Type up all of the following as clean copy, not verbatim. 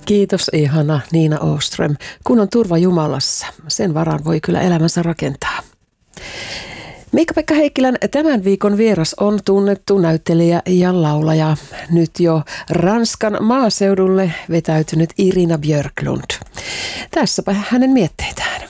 Kiitos ihana Niina Åström. Kun on turva Jumalassa, sen varaan voi kyllä elämänsä rakentaa. Miikka-Pekka Heikkilän tämän viikon vieras on tunnettu näyttelijä ja laulaja. Nyt jo Ranskan maaseudulle vetäytynyt Irina Björklund. Tässäpä hänen mietteitään.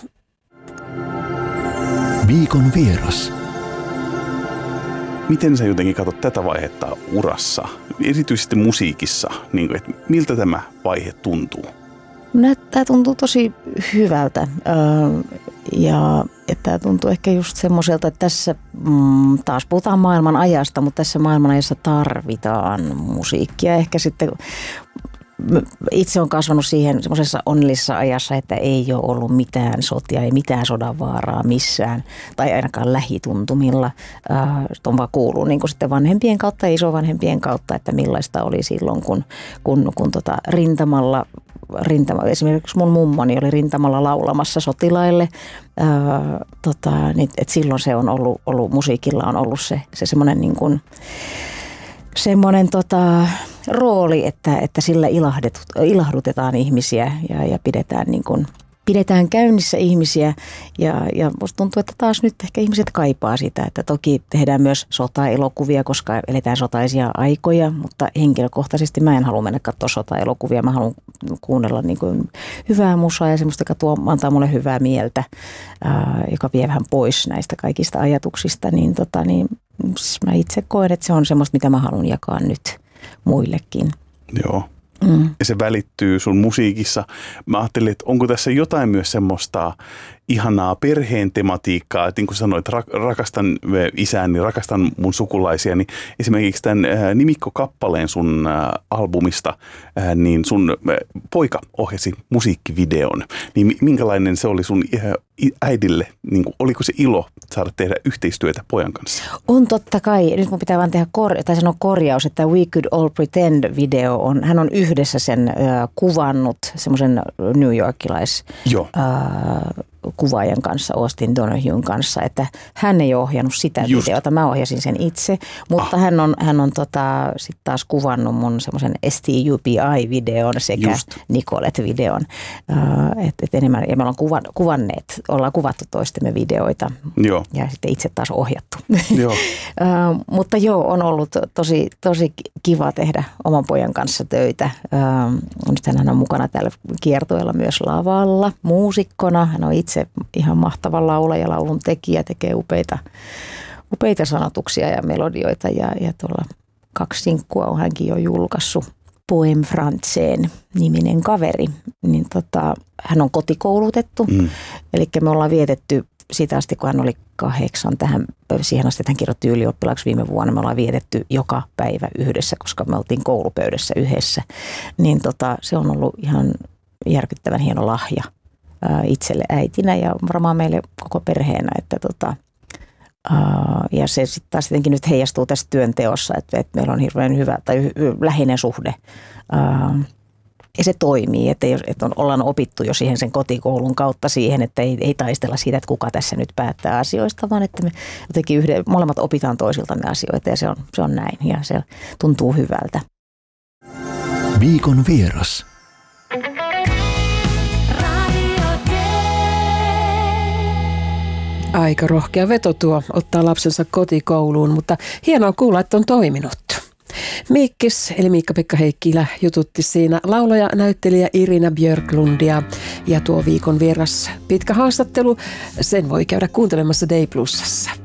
Viikon vieras. Miten sä jotenkin katsot tätä vaihetta urassa, erityisesti musiikissa, niin kuin, että miltä tämä vaihe tuntuu? Tämä tuntuu tosi hyvältä ja tämä tuntuu ehkä just semmoiselta, että tässä taas puhutaan maailman ajasta, mutta tässä maailman ajassa tarvitaan musiikkia. Ehkä sitten itse olen kasvanut siihen semmoisessa onnellisessa ajassa, että ei ole ollut mitään sotia, ei mitään sodan vaaraa missään tai ainakaan lähituntumilla. On vaan kuuluu niin kuin sitten vanhempien kautta ja isovanhempien kautta, että millaista oli silloin, kun rintamalla, esimerkiksi mun mummoni oli rintamalla laulamassa sotilaille. Et silloin se on ollut musiikilla on ollut se semmoinen niin kuin semmoinen rooli, että sillä ilahdutetaan ihmisiä ja pidetään käynnissä ihmisiä. Ja musta tuntuu, että taas nyt ehkä ihmiset kaipaa sitä, että toki tehdään myös sotaelokuvia, koska eletään sotaisia aikoja, mutta henkilökohtaisesti mä en halua mennä katsoa sotaelokuvia. Mä haluan kuunnella niin kuin hyvää musaa ja semmoista, joka antaa mulle hyvää mieltä, joka vie vähän pois näistä kaikista ajatuksista, niin mä itse koen, että se on semmoista, mitä mä haluan jakaa nyt muillekin. Joo. Ja se välittyy sun musiikissa. Mä ajattelin, että onko tässä jotain myös semmoista ihanaa perheen tematiikkaa, että niin kuin sanoit, rakastan isääni, rakastan mun sukulaisia, niin esimerkiksi tämän nimikkokappaleen sun albumista, niin sun poika ohjasi musiikkivideon. Niin minkälainen se oli sun äidille, niin kuin, oliko se ilo saada tehdä yhteistyötä pojan kanssa? On totta kai. Nyt mun pitää vaan tehdä sanoa korjaus, että We Could All Pretend-video hän on yhdessä sen kuvannut semmoisen New Yorkilais kuvaajan kanssa, Austin Donahuen kanssa, että hän ei ole ohjannut sitä videota, mä ohjasin sen itse, mutta hän on sitten taas kuvannut mun semmoisen STUPI-videon sekä Nicolette-videon, että enemmän, ja me ollaan kuvattu toistemme videoita ja sitten itse taas ohjattu. Mutta on ollut tosi kiva tehdä oman pojan kanssa töitä. Nyt hän on mukana täällä kiertueella myös lavalla, muusikkona, hän on itse ihan mahtava laulaja, laulun tekijä, tekee upeita sanotuksia ja melodioita ja tuolla 2 sinkkua on hänkin jo julkaissut. Poem Frantseen niminen kaveri, niin hän on kotikoulutettu, eli me ollaan vietetty siitä asti, kun hän oli 8 siihen asti, että hän kirjoitti ylioppilaaksi viime vuonna. Me ollaan vietetty joka päivä yhdessä, koska me oltiin koulupöydässä yhdessä. Niin se on ollut ihan järkyttävän hieno lahja itselle äitinä ja varmaan meille koko perheenä. Ja se sitten taas jotenkin nyt heijastuu tässä työnteossa, että meillä on hirveän hyvä tai läheinen suhde. Ja se toimii, että ollaan opittu jo siihen sen kotikoulun kautta siihen, että ei taistella siitä, että kuka tässä nyt päättää asioista, vaan että me jotenkin molemmat opitaan toisiltamme asioita ja se on näin ja se tuntuu hyvältä. Viikon vieras. Aika rohkea veto tuo ottaa lapsensa kotikouluun, mutta hienoa kuulla, että on toiminut. Miikkis, eli Miikka-Pekka Heikkilä, jututti siinä laulaja, näyttelijä Irina Björklundia. Ja tuo viikon vieras pitkä haastattelu, sen voi käydä kuuntelemassa Day Plusassa.